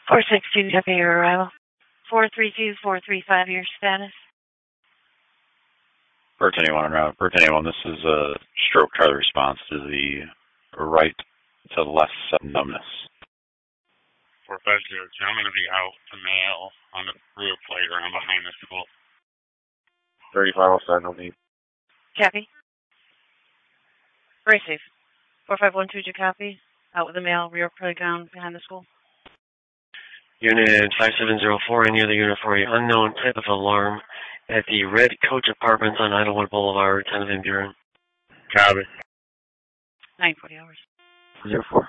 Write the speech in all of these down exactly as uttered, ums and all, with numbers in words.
four six two, copy your arrival. four three two, four three five, your status. Bert anyone on route. Bert anyone, this is a stroke car response to the right to the left sudden numbness. four five zero two, I'm going to be out the mail on the rear plate around behind the school. thirty-five oh seven, no need. Copy. Very safe. four five one two, did you copy? Out with the mail, rear playground behind the school. Unit five seven zero four, near the unit for you. Unknown type of alarm at the Red Coach Apartments on Idlewood Boulevard, ten of Buren. Copy. nine forty hours. zero four.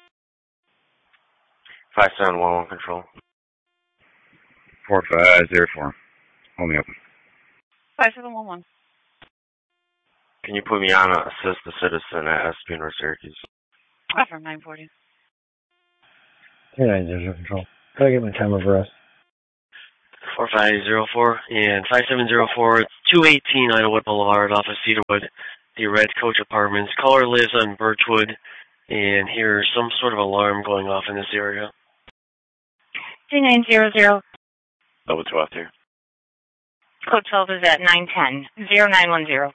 five seven one one, control. four five zero four. Hold me open. five seven one one. Can you put me on a assist the citizen at Espino, Syracuse? Offer nine forty. two nine zero zero, control. Could I get my time of arrest? four five zero four and five seven zero four, two eighteen Idlewood Boulevard off of Cedarwood, the Red Coach Apartments. Caller lives on Birchwood and hears some sort of alarm going off in this area. two nine zero zero. Level two out there. Code twelve is at nine ten, zero nine one zero.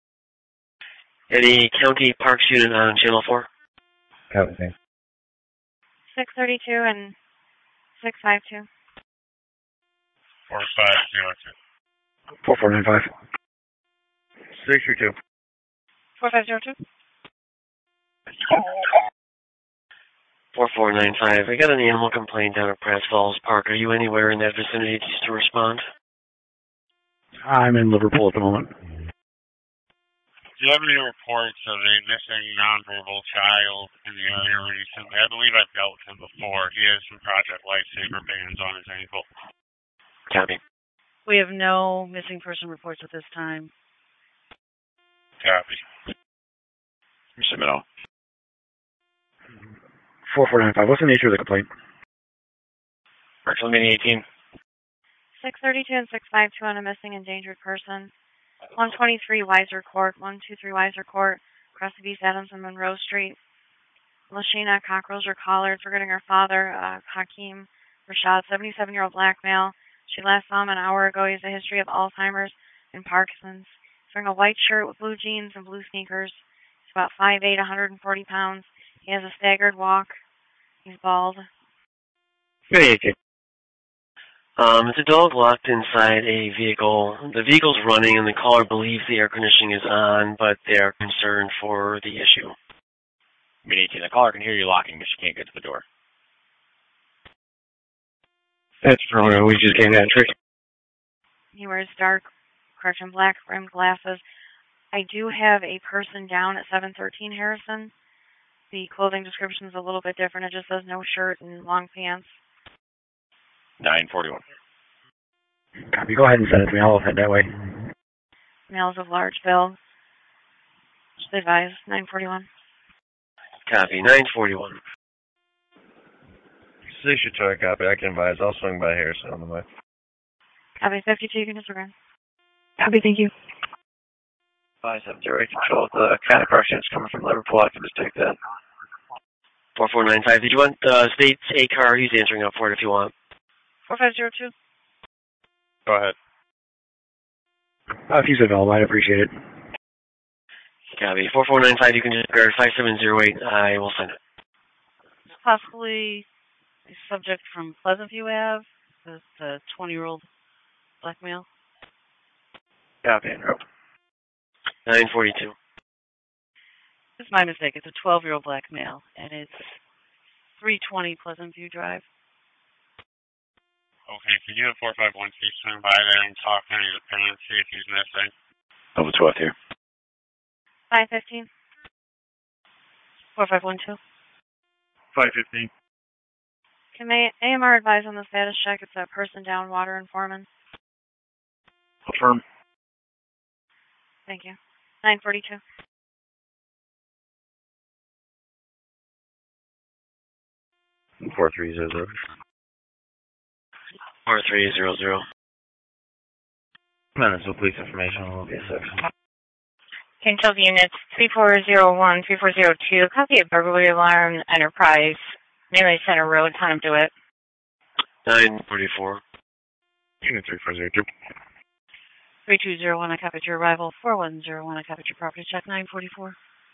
Any County Parks unit on Channel four? Copy, thanks. six thirty-two and six five two. four five zero two. four four nine five. six three two. four five zero two. four four nine five. I got an animal complaint down at Pratt Falls Park. Are you anywhere in that vicinity just to respond? I'm in Liverpool at the moment. Do you have any reports of a missing nonverbal child in the area recently? I believe I've dealt with him before. He has some Project Lifesaver bands on his ankle. Copy. We have no missing person reports at this time. Copy. Mister Minow. four four nine five. What's the nature of the complaint? Marshall Mini eighteen. six thirty-two and six five two on a missing endangered person. one twenty-three Weiser Court, one twenty-three Weiser Court, across of East Adams and Monroe Street. Lashina Cockroach or Collard, forgetting her father, uh, Hakeem Rashad, seventy-seven-year-old black male. She last saw him an hour ago. He has a history of Alzheimer's and Parkinson's. He's wearing a white shirt with blue jeans and blue sneakers. He's about five eight, one hundred forty pounds. He has a staggered walk. He's bald. Um, it's a dog locked inside a vehicle. The vehicle's running and the caller believes the air conditioning is on, but they are concerned for the issue. Mini eighteen, the caller can hear you locking, but she can't get to the door. That's Verona. We just gained entry. He wears dark, correction, black rimmed glasses. I do have a person down at seven thirteen Harrison. The clothing description is a little bit different. It just says no shirt and long pants. nine forty-one. Copy. Go ahead and send it to me. I'll head that way. Males of large build. Just advise, nine forty-one. Copy. nine forty-one. six two, copy. I can advise. I'll swing by Harrison on the way. Copy, fifty-two, you can disregard. Copy, thank you. five seven zero eight, control. The kind of question is coming from Liverpool. I can just take that. four four nine five. Did you want uh, State's A car? He's answering up for it if you want. four five zero two. Go ahead. Uh, if he's available, I'd appreciate it. Copy. four four nine five, you can disregard. five seven zero eight, I will send it. Possibly a subject from Pleasant View Ave, the, the twenty-year-old black male. Copy, Andrew. nine forty-two. It's my mistake. It's a twelve-year-old black male, and it's three twenty Pleasant View Drive. Okay, can you have four five one C swing by there and talk to any of the parents, see if he's missing? Level two out there. five fifteen. four five one two. five fifteen. Can A M R advise on the status check? It's that person down, Water and Foreman. Affirm. Thank you. nine forty-two. four three zero zero. four three zero zero. Minutes of police information will be a six. Control units three four zero one, three four zero two. Copy of burglary alarm, Enterprise, Mary Center Road, Conduit. nine forty-four. Unit three four zero two. three two zero one, I copied your arrival. four one zero one, I copied your property check. nine forty-four.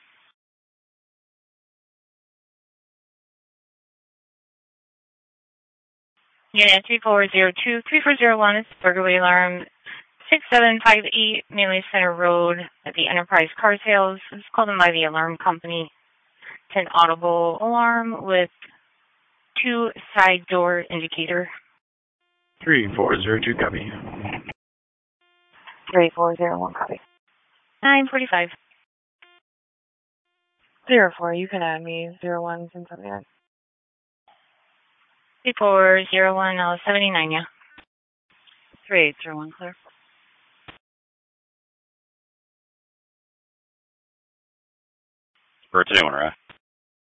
Unit three four zero two, three four zero one, it's burglary alarm six seven five eight, Melee Center Road at the Enterprise Car Sales. It's called in by the alarm company. It's an audible alarm with two side door indicator. three four zero two, copy. three four zero one, copy. nine forty-five. Zero four, you can add me. Zero one, since I'm there. three four zero one, uh, seventy-nine, yeah. three eight zero one, clear. For today, one, right?